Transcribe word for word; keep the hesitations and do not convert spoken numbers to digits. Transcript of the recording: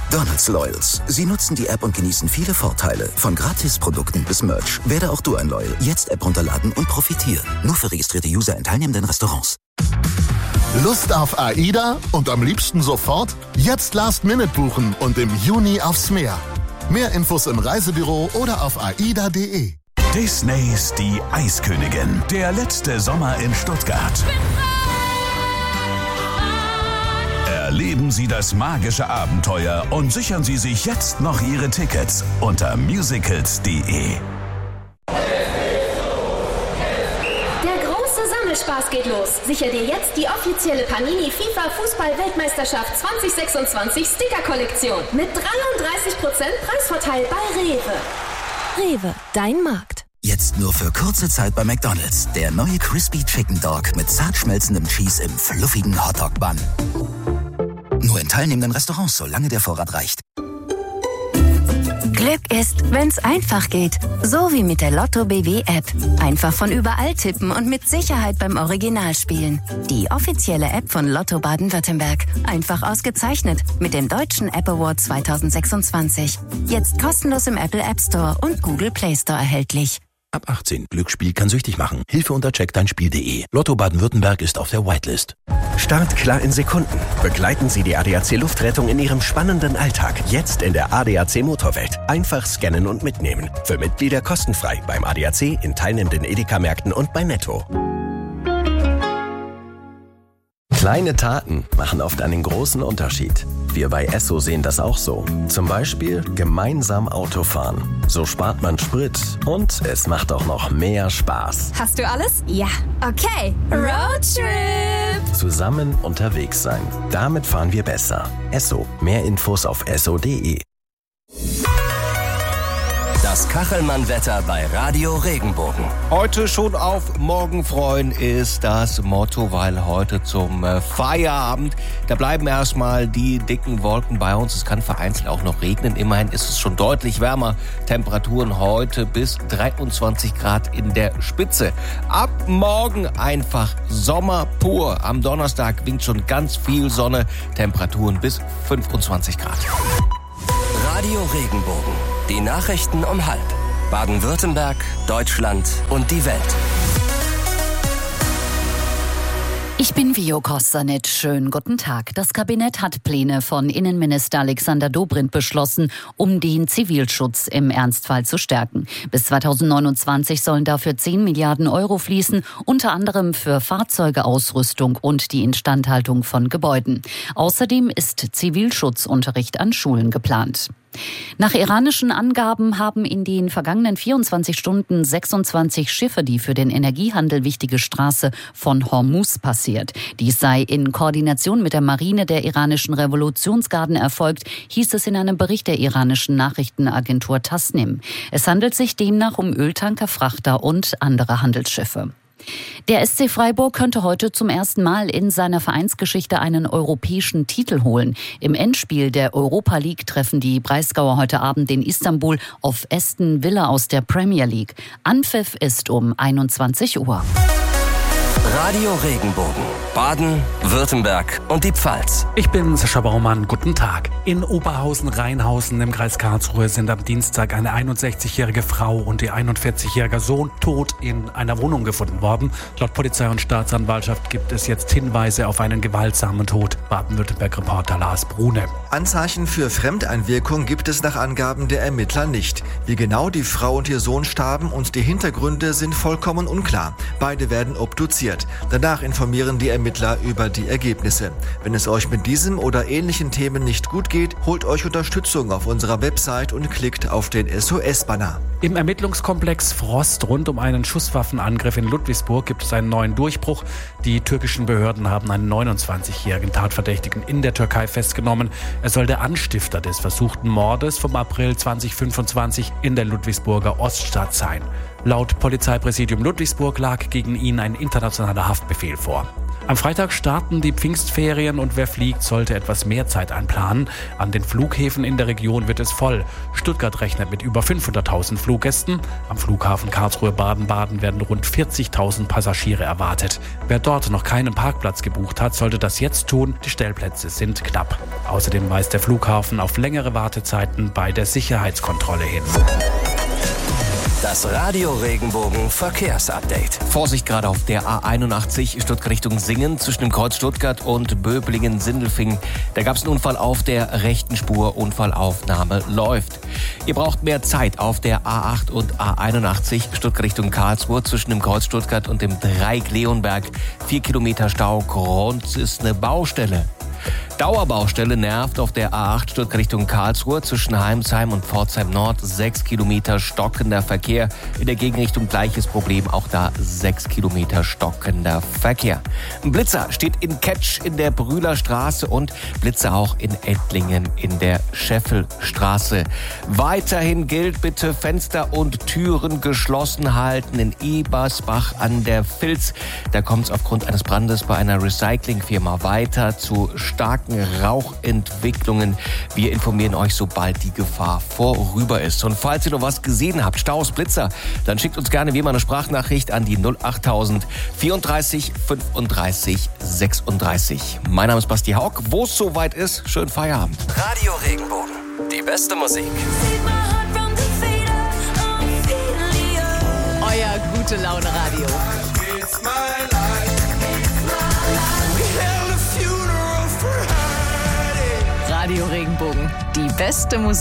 McDonald's Loyals. Sie nutzen die App und genießen viele Vorteile. Von Gratisprodukten bis Merch. Werde auch du ein Loyal. Jetzt App runterladen und profitieren. Nur für registrierte User in teilnehmenden Restaurants. Lust auf AIDA und am liebsten sofort? Jetzt Last Minute buchen und im Juni aufs Meer. Mehr Infos im Reisebüro oder auf aida punkt de. Disneys Die Eiskönigin. Der letzte Sommer in Stuttgart. Erleben Sie das magische Abenteuer und sichern Sie sich jetzt noch Ihre Tickets unter musicals punkt de. Spaß geht los. Sicher dir jetzt die offizielle Panini FIFA Fußball-Weltmeisterschaft zwanzig sechsundzwanzig Sticker-Kollektion mit dreiunddreißig Prozent Preisvorteil bei Rewe. Rewe, dein Markt. Jetzt nur für kurze Zeit bei McDonald's. Der neue Crispy Chicken Dog mit zart schmelzendem Cheese im fluffigen Hotdog-Bun. Nur in teilnehmenden Restaurants, solange der Vorrat reicht. Glück ist, wenn's einfach geht. So wie mit der Lotto B W App. Einfach von überall tippen und mit Sicherheit beim Original spielen. Die offizielle App von Lotto Baden-Württemberg. Einfach ausgezeichnet mit dem Deutschen App Award zwanzig sechsundzwanzig. Jetzt kostenlos im Apple App Store und Google Play Store erhältlich. Ab achtzehn. Glücksspiel kann süchtig machen. Hilfe unter check dein spiel punkt de. Lotto Baden-Württemberg ist auf der Whitelist. Startklar in Sekunden. Begleiten Sie die A D A C Luftrettung in Ihrem spannenden Alltag. Jetzt in der A D A C Motorwelt. Einfach scannen und mitnehmen. Für Mitglieder kostenfrei beim A D A C, in teilnehmenden Edeka-Märkten und bei Netto. Kleine Taten machen oft einen großen Unterschied. Wir bei Esso sehen das auch so. Zum Beispiel gemeinsam Auto fahren. So spart man Sprit und es macht auch noch mehr Spaß. Hast du alles? Ja. Okay. Roadtrip! Zusammen unterwegs sein. Damit fahren wir besser. Esso. Mehr Infos auf esso punkt de. Das Kachelmann-Wetter bei Radio Regenbogen. Heute schon auf morgen freuen ist das Motto, weil heute zum äh, Feierabend, da bleiben erstmal die dicken Wolken bei uns. Es kann vereinzelt auch noch regnen. Immerhin ist es schon deutlich wärmer. Temperaturen heute bis dreiundzwanzig Grad in der Spitze. Ab morgen einfach Sommer pur. Am Donnerstag winkt schon ganz viel Sonne. Temperaturen bis fünfundzwanzig Grad. Radio Regenbogen. Die Nachrichten um halb. Baden-Württemberg, Deutschland und die Welt. Ich bin Vio Kostanec. Schönen guten Tag. Das Kabinett hat Pläne von Innenminister Alexander Dobrindt beschlossen, um den Zivilschutz im Ernstfall zu stärken. Bis zweitausendneunundzwanzig sollen dafür zehn Milliarden Euro fließen, unter anderem für Fahrzeuge, Ausrüstung und die Instandhaltung von Gebäuden. Außerdem ist Zivilschutzunterricht an Schulen geplant. Nach iranischen Angaben haben in den vergangenen vierundzwanzig Stunden sechsundzwanzig Schiffe die für den Energiehandel wichtige Straße von Hormuz passiert. Dies sei in Koordination mit der Marine der iranischen Revolutionsgarden erfolgt, hieß es in einem Bericht der iranischen Nachrichtenagentur Tasnim. Es handelt sich demnach um Öltanker, Frachter und andere Handelsschiffe. Der S C Freiburg könnte heute zum ersten Mal in seiner Vereinsgeschichte einen europäischen Titel holen. Im Endspiel der Europa League treffen die Breisgauer heute Abend in Istanbul auf Aston Villa aus der Premier League. Anpfiff ist um einundzwanzig Uhr. Radio Regenbogen. Baden, Württemberg und die Pfalz. Ich bin Sascha Baumann. Guten Tag. In Oberhausen-Rheinhausen im Kreis Karlsruhe sind am Dienstag eine einundsechzigjährige Frau und ihr einundvierzigjähriger Sohn tot in einer Wohnung gefunden worden. Laut Polizei und Staatsanwaltschaft gibt es jetzt Hinweise auf einen gewaltsamen Tod. Baden-Württemberg-Reporter Lars Brune. Anzeichen für Fremdeinwirkung gibt es nach Angaben der Ermittler nicht. Wie genau die Frau und ihr Sohn starben und die Hintergründe sind vollkommen unklar. Beide werden obduziert. Danach informieren die Ermittler über die Ergebnisse. Wenn es euch mit diesem oder ähnlichen Themen nicht gut geht, holt euch Unterstützung auf unserer Website und klickt auf den S O S-Banner. Im Ermittlungskomplex Frost rund um einen Schusswaffenangriff in Ludwigsburg gibt es einen neuen Durchbruch. Die türkischen Behörden haben einen neunundzwanzigjährigen Tatverdächtigen in der Türkei festgenommen. Er soll der Anstifter des versuchten Mordes vom April zweitausendfünfundzwanzig in der Ludwigsburger Oststadt sein. Laut Polizeipräsidium Ludwigsburg lag gegen ihn ein internationaler Haftbefehl vor. Am Freitag starten die Pfingstferien und wer fliegt, sollte etwas mehr Zeit einplanen. An den Flughäfen in der Region wird es voll. Stuttgart rechnet mit über fünfhunderttausend Fluggästen. Am Flughafen Karlsruhe-Baden-Baden werden rund vierzigtausend Passagiere erwartet. Wer dort noch keinen Parkplatz gebucht hat, sollte das jetzt tun. Die Stellplätze sind knapp. Außerdem weist der Flughafen auf längere Wartezeiten bei der Sicherheitskontrolle hin. Das Radio Regenbogen Verkehrsupdate. Vorsicht gerade auf der A einundachtzig Stuttgart Richtung Singen zwischen dem Kreuz Stuttgart und Böblingen-Sindelfingen. Da gab es einen Unfall auf der rechten Spur. Unfallaufnahme läuft. Ihr braucht mehr Zeit auf der A acht und A einundachtzig Stuttgart Richtung Karlsruhe zwischen dem Kreuz Stuttgart und dem Dreieck Leonberg. Vier Kilometer Stau. Grund ist eine Baustelle. Dauerbaustelle nervt auf der A acht Stuttgart Richtung Karlsruhe zwischen Heimsheim und Pforzheim Nord. Sechs Kilometer stockender Verkehr. In der Gegenrichtung gleiches Problem, auch da sechs Kilometer stockender Verkehr. Ein Blitzer steht in Ketsch in der Brühlerstraße und Blitzer auch in Ettlingen in der Scheffelstraße. Weiterhin gilt bitte Fenster und Türen geschlossen halten in Ebersbach an der Vils. Da kommt es aufgrund eines Brandes bei einer Recyclingfirma weiter zu starken Rauchentwicklungen. Wir informieren euch, sobald die Gefahr vorüber ist. Und falls ihr noch was gesehen habt, Staus, Blitzer, dann schickt uns gerne wie immer eine Sprachnachricht an die null achttausend vierunddreißig fünfunddreißig sechsunddreißig. Mein Name ist Basti Haug. Wo es soweit ist, schönen Feierabend. Radio Regenbogen, die beste Musik. Euer gute Laune Radio. Radio Regenbogen, die beste Musik.